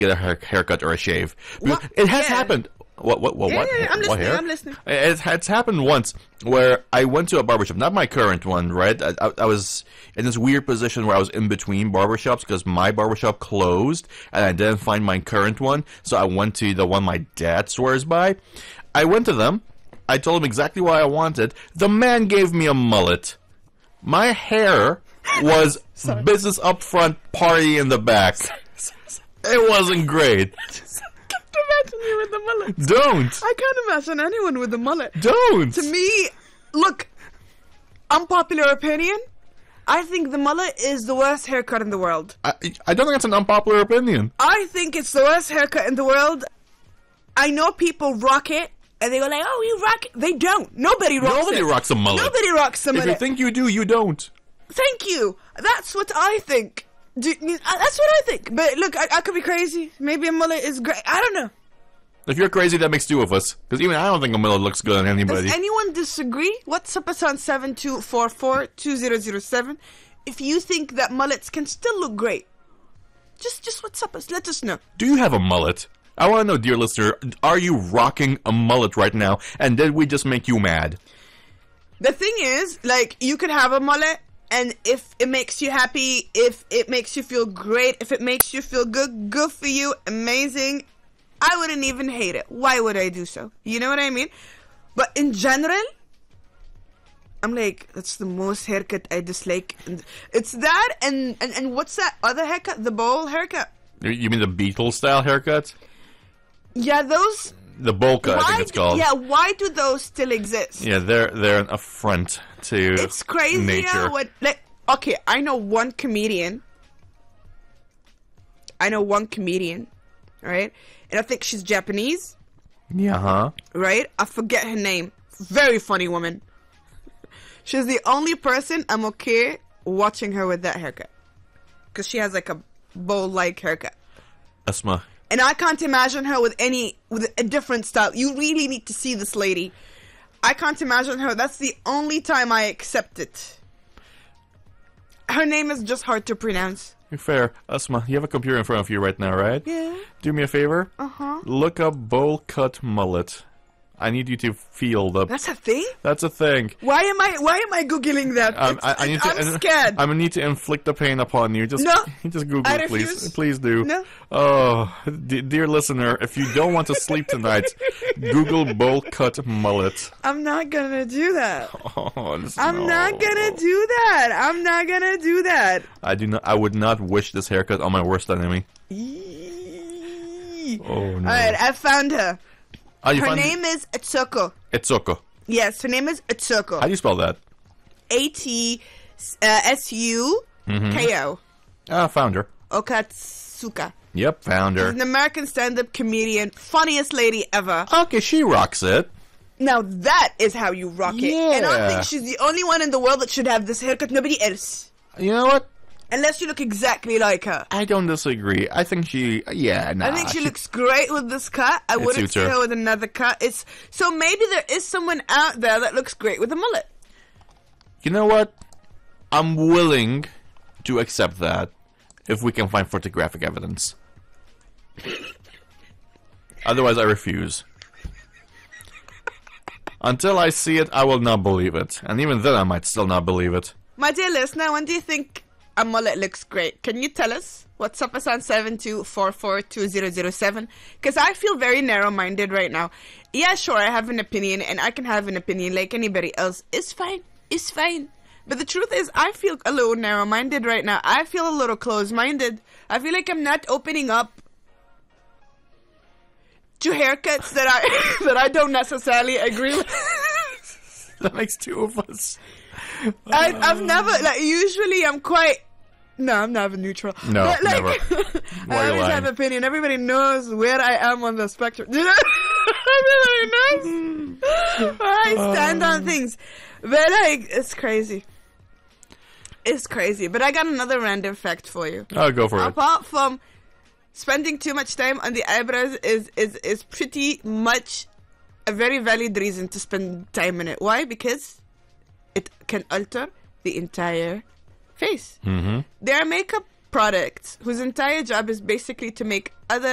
get a haircut or a shave. What? It has Yeah. happened. What? Yeah, I'm What listening. hair? I'm listening. It's happened once where I went to a barbershop, not my current one, right? I was in this weird position where I was in between barbershops because my barbershop closed and I didn't find my current one, so I went to the one my dad swears by. I went to them. I told him exactly what I wanted. The man gave me a mullet. My hair was business up front, party in the back. It wasn't great. Imagine you with the mullet. Don't. I can't imagine anyone with a mullet. Don't. To me, look, unpopular opinion, I think the mullet is the worst haircut in the world. I don't think that's an unpopular opinion. I think it's the worst haircut in the world. I know people rock it, and they go like, oh, you rock it. They don't. Nobody rocks it. Nobody rocks a mullet. Nobody rocks a If mullet. you think you do, you don't. Thank you. That's what I think. That's what I think. But look, I could be crazy. Maybe a mullet is great. I don't know. If you're crazy, that makes two of us. Because even I don't think a mullet looks good on anybody. Does anyone disagree? WhatsApp us on 7244-2007 if you think that mullets can still look great. Just WhatsApp us. Let us know. Do you have a mullet? I want to know, dear listener, are you rocking a mullet right now? And did we just make you mad? The thing is, like, you could have a mullet, and if it makes you happy, if it makes you feel great, if it makes you feel good, good for you, amazing. I wouldn't even hate it. Why would I do so? You know what I mean? But in general, I'm like, that's the most haircut I dislike. It's that, and what's that other haircut? The bowl haircut. You mean the Beatles style haircut? Yeah, those. The bowl cut, I think it's called. Yeah, why do those still exist? Yeah, they're an affront to It's crazy nature. how okay, I know one comedian, right? And I think she's Japanese, Yeah, huh? right? I forget her name. Very funny woman. She's the only person I'm okay watching her with that haircut. Because she has like a bowl-like haircut. Asma. And I can't imagine her with a different style. You really need to see this lady. I can't imagine her. That's the only time I accept it. Her name is just hard to pronounce. You're fair. Asma, you have a computer in front of you right now, right? Yeah. Do me a favor. Uh-huh. Look up bowl cut mullet. I need you to feel the... That's a thing? That's a thing. Why am I Googling that? I'm scared. I'm gonna need to inflict the pain upon you. Just, No. just Google I it, please. refuse. Please do. No. Oh, dear listener, if you don't want to sleep tonight, Google bowl cut mullet. I'm not gonna do that. Oh, I'm not gonna do that. I'm not gonna do that. I would not wish this haircut on my worst enemy. Eee. Oh no. Alright, I found her. You Her found name is Atsuko. Etsuko. Yes, her name is Atsuko. How do you spell that? ATSUKO. Found her. Okatsuka. Yep, found She's her. an American stand-up comedian, funniest lady ever. Okay, she rocks it. Now that is how you rock it. And I Yeah. think she's the only one in the world that should have this haircut. Nobody else. You know what? Unless you look exactly like her. I don't disagree. I think she... Yeah, nah. I think she looks great with this cut. I wouldn't suits see her. her with another cut. So maybe there is someone out there that looks great with a mullet. You know what? I'm willing to accept that if we can find photographic evidence. Otherwise, I refuse. Until I see it, I will not believe it. And even then, I might still not believe it. My dear listener, when do you think a mullet looks great? Can you tell us? WhatsApp us on 7244-2007. Because I feel very narrow-minded right now. Yeah, sure, I have an opinion, and I can have an opinion like anybody else. It's fine. It's fine. But the truth is, I feel a little narrow-minded right now. I feel a little closed-minded. I feel like I'm not opening up to haircuts that I don't necessarily agree with. That makes two of us. I've never, usually I'm quite... No, I'm never neutral. No, But, never. I Why are you always lying? have opinion. Everybody knows where I am on the spectrum. You know? Everybody knows where I stand on things. But, it's crazy. It's crazy. But I got another random fact for you. Oh, go for it. Apart from spending too much time on the eyebrows is pretty much a very valid reason to spend time on it. Why? Because it can alter the entire face. Mm-hmm. There are makeup products whose entire job is basically to make other